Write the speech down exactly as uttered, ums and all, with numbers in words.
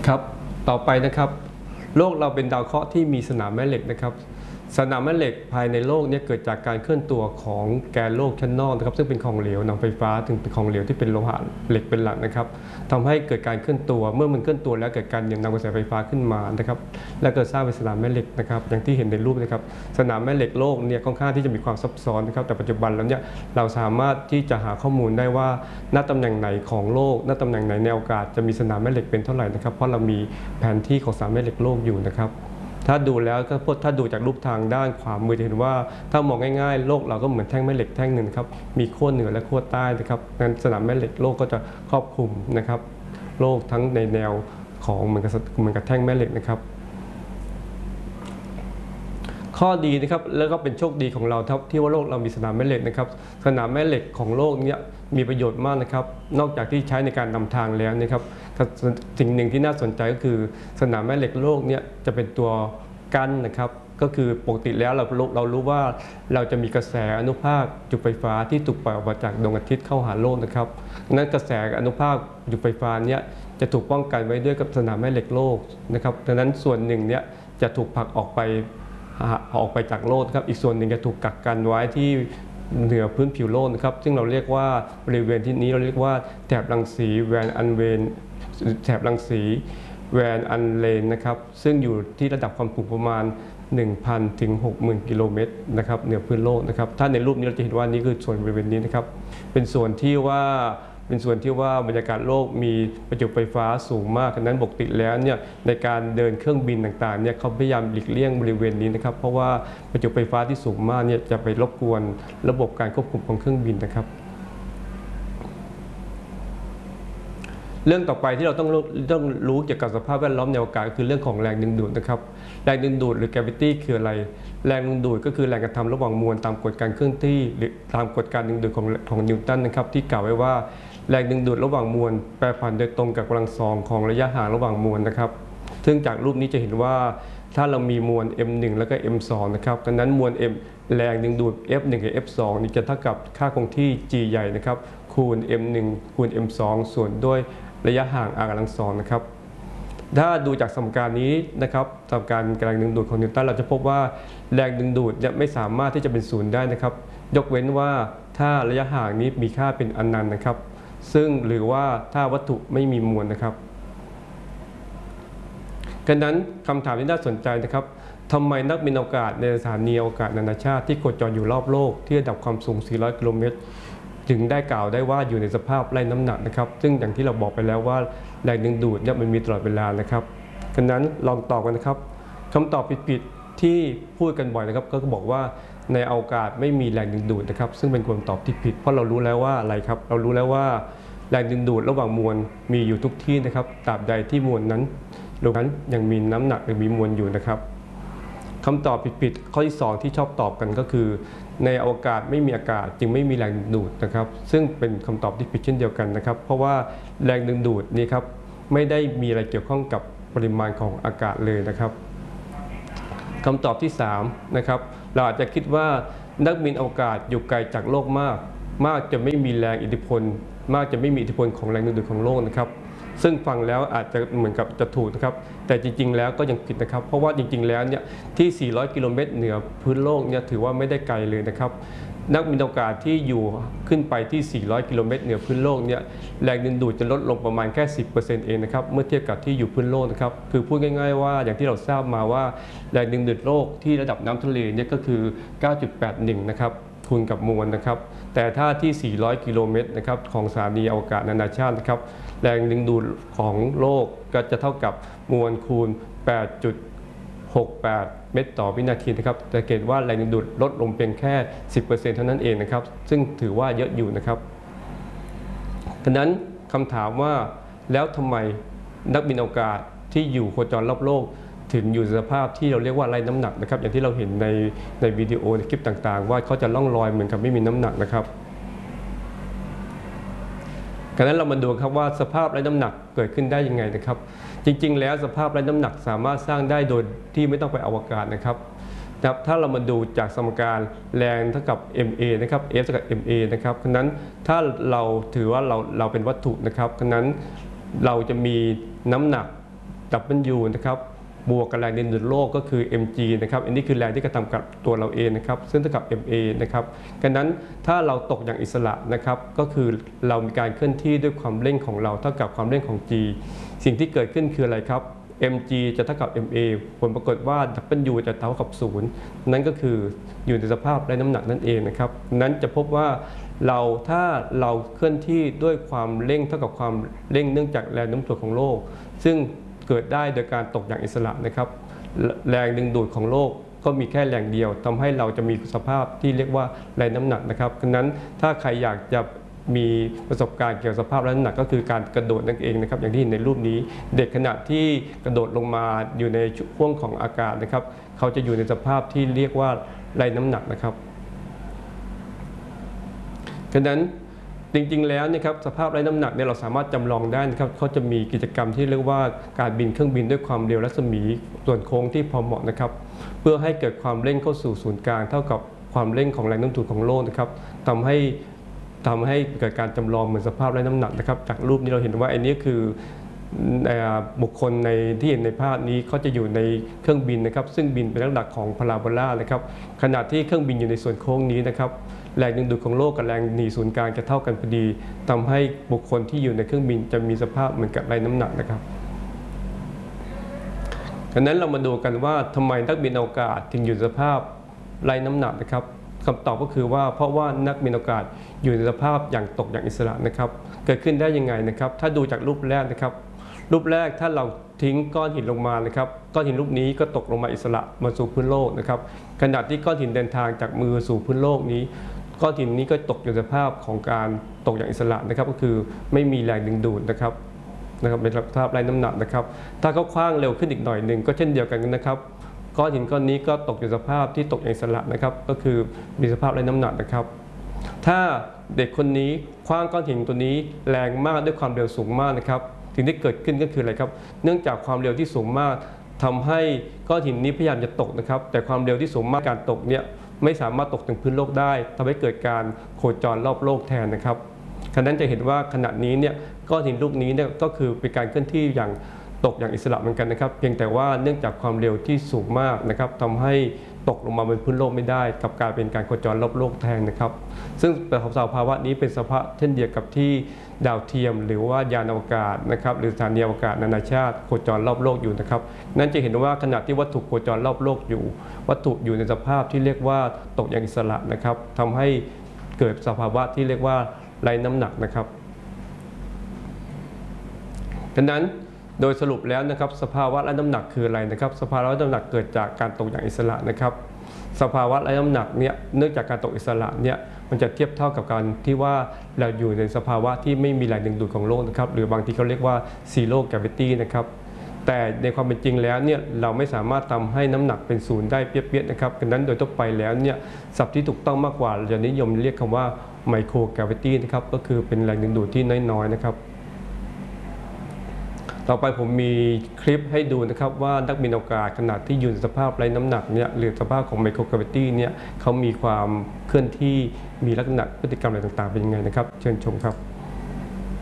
ครับต่อไปนะครับโลกเราเป็นดาวเคราะห์ที่มีสนามแม่เหล็กนะครับสนามแม่เหล็กภายในโลกนี้เกิดจากการเคลื่อนตัวของแกนโลกชั้นนอกนะครับซึ่งเป็นของเหลวนำไฟฟ้าถึงเป็นของเหลวที่เป็นโลหะเหล็กเป็นหลักนะครับทำให้เกิดการเคลื่อนตัวเมื่อมันเคลื่อนตัวแล้วเกิดการนำกระแสไฟฟ้าขึ้นมานะครับและเกิดสร้างเป็นสนามแม่เหล็กนะครับอย่างที่เห็นในรูปนะครับสนามแม่เหล็กโลกเนี่ยค่อนข้างที่จะมีความซับซ้อนนะครับแต่ปัจจุบันแล้วเนี่ยเราสามารถที่จะหาข้อมูลได้ว่าณตำแหน่งไหนของโลกณตำแหน่งไหนในอวกาศจะมีสนามแม่เหล็กเป็นเท่าไหร่นะครับเพราะเรามีแผนที่ของสนามแม่เหล็กโลกอยู่นะครับถ้าดูแล้วก็ถ้าดูจากรูปทางด้านขวามือจะเห็นว่าถ้ามองง่ายๆโลกเราก็เหมือนแท่งแม่เหล็กแท่งหนึ่งครับมีขั้วเหนือและขั้วใต้นะครับงั้นสนามแม่เหล็กโลกก็จะครอบคลุมนะครับโลกทั้งในแนวของเหมือนกับเหมือนกับแท่งแม่เหล็กนะครับข้อดีนะครับแล้วก็เป็นโชคดีของเราครับที่ว่าโลกเรามีสนามแม่เหล็กนะครับสนามแม่เหล็กของโลกนี้มีประโยชน์มากนะครับนอกจากที่ใช้ในการนำทางแล้วนะครับสิ่งหนึ่งที่น่าสนใจก็คือสนามแม่เหล็กโลกนี้จะเป็นตัวกั้นนะครับก็คือปกติแล้วเราเรารู้ว่าเราจะมีกระแสอนุภาคจุดไฟฟ้าที่ถูกปล่อยออกมาจากดวงอาทิตย์เข้าหาโลกนะครับนั้นกระแสอนุภาคจุดไฟฟ้านี้จะถูกป้องกันไว้ด้วยกับสนามแม่เหล็กโลกนะครับดังนั้นส่วนหนึ่งนี้จะถูกผลักออกไปออกไปจากโลกครับอีกส่วนหนึ่งจะถูกกักกันไว้ที่เหนือพื้นผิวโลกนะครับซึ่งเราเรียกว่าบริเวณที่นี้เราเรียกว่าแถบรังสีแวนอันเวนแถบรังสีแวนอันเลนนะครับซึ่งอยู่ที่ระดับความสูงประมาณ หนึ่งพัน ถึง หกหมื่น กิโลเมตรนะครับเหนือพื้นโลกนะครับถ้าในรูปนี้เราจะเห็นว่านี่คือส่วนบริเวณนี้นะครับเป็นส่วนที่ว่าเป็นส่วนที่ว่าบรรยากาศโลกมีประจุไฟฟ้าสูงมากดังนั้นปกติแล้วเนี่ยในการเดินเครื่องบินต่างๆเนี่ยเขาพยายามหลีกเลี่ยงบริเวณนี้นะครับเพราะว่าประจุไฟฟ้าที่สูงมากเนี่ยจะไปรบกวนระบบการควบคุมของเครื่องบินนะครับเรื่องต่อไปที่เราต้องต้องรู้เกี่ยวกับสภาพแวดล้อมในอวกาศคือเรื่องของแรงดึงดูดนะครับแรงดึงดูดหรือ gravity คืออะไรแรงดึงดูดก็คือแรงกระทำระหว่างมวลตามกฎการเคลื่อนที่หรือตามกฎการดึงดูดของของนิวตันนะครับที่กล่าวไว้ว่าแรงดึงดูดระหว่างมวลแปรผันโดยตรงกับกำลังสองของระยะห่างระหว่างมวลนะครับซึ่งจากรูปนี้จะเห็นว่าถ้าเรามีมวล เอ็ม หนึ่ง แล้วก็ เอ็ม สอง นะครับดังนั้นมวล M แรงดึงดูด เอฟ หนึ่ง กับ เอฟ สอง นี่จะเท่ากับค่าคงที่ G ใหญ่นะครับคูณ เอ็ม หนึ่ง คูณ เอ็ม สอง ส่วนด้วยระยะห่าง r กำลังสองนะครับถ้าดูจากสมการนี้นะครับสมการแรงดึงดูดของนิวตันเราจะพบว่าแรงดึงดูดจะไม่สามารถที่จะเป็นศูนย์ได้นะครับยกเว้นว่าถ้าระยะห่างนี้มีค่าเป็นอนันต์นะครับซึ่งหรือว่าถ้าวัตถุไม่มีมวลนะครับดังนั้นคำถามที่น่าสนใจนะครับทำไมนักบินอวกาศในสถานีอวกาศนานาชาติที่โคจรอยู่รอบโลกที่ระดับความสูงสี่ร้อยกิโลเมตรจึงได้กล่าวได้ว่าอยู่ในสภาพไร้น้ำหนักนะครับซึ่งอย่างที่เราบอกไปแล้วว่าแรงดึงดูดเนี่ยมันมีตลอดเวลานะครับดังนั้นลองตอบกันนะครับคำตอบผิดๆที่พูดกันบ่อยนะครับก็บอกว่าในอวกาศไม่มีแรงดึงดูดนะครับซึ่งเป็นคำตอบที่ผิดเพราะเรารู้แล้วว่าอะไรครับเรารู้แล้วว่าแรงดึงดูดระหว่างมวลมีอยู่ทุกที่นะครับตราบใดที่มวลนั้นรวมทั้งยังมีน้ำหนักหรือมีมวลอยู่นะครับคำตอบผิดๆข้อที่สองที่ชอบตอบกันก็คือในอวกาศไม่มีอากาศจึงไม่มีแรงดึงดูดนะครับซึ่งเป็นคำตอบที่ผิดเช่นเดียวกันนะครับเพราะว่าแรงดึงดูดนี้ครับไม่ได้มีอะไรเกี่ยวข้องกับปริมาณของอากาศเลยนะครับคำตอบที่สามนะครับเราอาจจะคิดว่านักบินอวกาศอยู่ไกลจากโลกมากมากจะไม่มีแรงอิทธิพลมากจะไม่มีอิทธิพลของแรงดึงดูดของโลกนะครับซึ่งฟังแล้วอาจจะเหมือนกับจะถูกนะครับแต่จริงๆแล้วก็ยังผิดนะครับเพราะว่าจริงๆแล้วเนี่ยที่สี่ร้อยกิโลเมตรเหนือพื้นโลกเนี่ยถือว่าไม่ได้ไกลเลยนะครับนักบินอวกาศที่อยู่ขึ้นไปที่สี่ร้อยกิโลเมตรเหนือพื้นโลกเนี่ยแรงดึงดูดจะลดลงประมาณแค่ สิบเปอร์เซ็นต์ เองนะครับเมื่อเทียบกับที่อยู่พื้นโลกนะครับคือพูดง่ายๆว่าอย่างที่เราทราบมาว่าแรงดึงดูดโลกที่ระดับน้ำทะเลเนี่ยก็คือ เก้าจุดแปดหนึ่ง นะครับคูณกับมวลนะครับแต่ถ้าที่สี่ร้อยกิโลเมตรนะครับของสถานีอวกาศนานาชาตินะครับแรงดึงดูดของโลกก็จะเท่ากับมวลคูณ แปดจุดหกแปด เมตรต่อวินาทีนะครับจะเห็นว่าแรงดึงดูดลดลงเพียงแค่ สิบเปอร์เซ็นต์ เท่านั้นเองนะครับซึ่งถือว่าเยอะอยู่นะครับดังนั้นคำถามว่าแล้วทำไมนักบินอวกาศที่อยู่โคจรรอบโลกถึงอยู่ในสภาพที่เราเรียกว่าไร้น้ำหนักนะครับอย่างที่เราเห็นในในวิดีโอในคลิปต่างๆว่าเขาจะล่องลอยเหมือนกับไม่มีน้ำหนักนะครับดังนั้นเรามาดูครับว่าสภาพไร้น้ำหนักเกิดขึ้นได้ยังไงนะครับจริงๆแล้วสภาพไร้น้ำหนักสามารถสร้างได้โดยที่ไม่ต้องไปอวกาศนะครับถ้าเรามาดูจากสมการแรงเท่ากับ เอ็ม เอ นะครับ F เท่ากับ เอ็ม เอ นะครับดังนั้นถ้าเราถือว่าเราเราเป็นวัตถุนะครับดังนั้นเราจะมีน้ำหนัก W นะครับบวกกับแรงดึงดูดโลกก็คือ เอ็ม จี นะครับอันนี้คือแรงที่กระทำกับตัวเราเองนะครับซึ่งเท่ากับ เอ็ม เอ นะครับดังนั้นถ้าเราตกอย่างอิสระนะครับก็คือเรามีการเคลื่อนที่ด้วยความเร่งของเราเท่ากับความเร่งของ G สิ่งที่เกิดขึ้นคืออะไรครับ เอ็ม จี จะเท่ากับ เอ็ม เอ ผลปรากฏว่า W จะเท่ากับศูนย์นั่นก็คืออยู่ในสภาพไร้น้ำหนักนั่นเองนะครับนั้นจะพบว่าเราถ้าเราเคลื่อนที่ด้วยความเร่งเท่ากับความเร่งเนื่องจากแรงโน้มถ่วงของโลกซึ่งเกิดได้โดยการตกอย่างอิสระนะครับแรงดึงดูดของโลกก็มีแค่แรงเดียวทำให้เราจะมีสภาพที่เรียกว่าแรงน้ำหนักนะครับดังนั้นถ้าใครอยากจะมีประสบการณ์เกี่ยวกับสภาพแรงน้ำหนักก็คือการกระโดดนั่นเองนะครับอย่างที่เห็นในรูปนี้เด็กขณะที่กระโดดลงมาอยู่ในช่วงของอากาศนะครับเขาจะอยู่ในสภาพที่เรียกว่าแรงน้ำหนักนะครับดังนั้นจริงๆแล้วนะครับสภาพไร้น้ำหนักเนี่ยเราสามารถจำลองได้นะครับเขาจะมีกิจกรรมที่เรียกว่าการบินเครื่องบินด้วยความเร็วรัศมีส่วนโค้งที่พอเหมาะนะครับเพื่อให้เกิดความเร่งเข้าสู่ศูนย์กลางเท่ากับความเร่งของแรงโน้มถ่วงของโลกนะครับทำให้ทำให้เกิดการจำลองเหมือนสภาพไร้น้ำหนักนะครับจากรูปนี้เราเห็นว่าอันนี้คือบุคคลในที่เห็นในภาพนี้เขาจะอยู่ในเครื่องบินนะครับซึ่งบินเป็นลักษณะของพาราโบลานะครับขณะที่เครื่องบินอยู่ในส่วนโค้งนี้นะครับแรงดึงดูดของโลกกับแรงหนีศูนย์กลางจะเท่ากันพอดีทำให้บุคคลที่อยู่ในเครื่องบินจะมีสภาพเหมือนกับไร้น้ำหนักนะครับดังนั้นเรามาดูกันว่าทำไมนักบินอวกาศถึงอยู่ในสภาพไร้น้ำหนักนะครับคำตอบก็คือว่าเพราะว่านักบินอวกาศอยู่ในสภาพอย่างตกอย่างอิสระนะครับเกิดขึ้นได้ยังไงนะครับถ้าดูจากรูปแรกนะครับรูปแรกถ้าเราทิ้งก้อนหินลงมานะครับก้อนหินลูกนี้ก็ตกลงมาอิสระมาสู่พื้นโลกนะครับขณะที่ก้อนหินเดินทางจากมือสู่พื้นโลกนี้ก้อนหินนี้ก็ตกอยู่ในสภาพของการตกอย่างอิสระนะครับก็คือไม่มีแรงดึงดูดนะครับนะครับเป็นสภาพไร้น้ำหนักนะครับถ้าเขาคว้างเร็วขึ้นอีกหน่อยหนึ่งก็เช่นเดียวกันนะครับก้อนหินก้อนนี้ก็ตกอยู่สภาพที่ตกอย่างอิสระนะครับก็คือมีสภาพไร้น้ำหนักนะครับถ้าเด็กคนนี้คว้างก้อนหินตัวนี้แรงมากด้วยความเร็วสูงมากนะครับสิ่งที่เกิดขึ้นก็คืออะไรครับเนื่องจากความเร็วที่สูงมากทำให้ก้อนหินนี้พยายามจะตกนะครับแต่ความเร็วที่สูงมากการตกเนี่ยไม่สามารถตกถึงพื้นโลกได้ทำให้เกิดการโคจรรอบโลกแทนนะครับฉะนั้นจะเห็นว่าขณะนี้เนี่ยก้อนหินลูกนี้เนี่ยก็คือเป็นการเคลื่อนที่อย่างตกอย่างอิสระเหมือนกันนะครับเพียงแต่ว่าเนื่องจากความเร็วที่สูงมากนะครับทำให้ตกลงมาบนพื้นโลกไม่ได้กับการเป็นการโคจรรอบโลกแทนนะครับซึ่งสภาวะนี้เป็นสภาพเช่นเดียวกับที่ดาวเทียมหรือว่ายานอวกาศนะครับหรือสถานีอวกาศนานาชาติโคจรรอบโลกอยู่นะครับนั่นจะเห็นว่าขณะที่วัตถุโคจรรอบโลกอยู่วัตถุอยู่ในสภาพที่เรียกว่าตกอย่างอิสระนะครับทำให้เกิดสภาวะที่เรียกว่าไร้น้ำหนักนะครับดังนั้นโดยสรุปแล้วนะครับสภาวะไร้น้ำหนักคืออะไรนะครับสภาวะไร้น้ำหนักเกิดจากการตกอย่างอิสระนะครับสภาวะไร้น้ำหนักเนี่ยเนื่องจากการตกอิสระเนี่ยมันจะเทียบเท่ากับการที่ว่าเราอยู่ในสภาวะที่ไม่มีแรงดึงดูดของโลกนะครับหรือบางทีเขาเรียกว่า zero gravity นะครับแต่ในความเป็นจริงแล้วเนี่ยเราไม่สามารถทำให้น้ำหนักเป็นศูนย์ได้เปี้ยๆนะครับดังนั้นโดยทั่วไปแล้วเนี่ยศัพท์ที่ถูกต้องมากกว่าเราจะนิยมเรียกคำว่า micro gravity นะครับก็คือเป็นแรงดึงดูดที่น้อยๆนะครับต่อไปผมมีคลิปให้ดูนะครับว่านักบินอวกาศขณะที่อยู่ในสภาพไร้น้ำหนักเนี่ยหรือสภาพของไมโครกราวิตี้เนี่ยเขามีความเคลื่อนที่มีลักษณะพฤติกรรมอะไรต่างๆเป็นยังไงนะครับเชิญชมครับ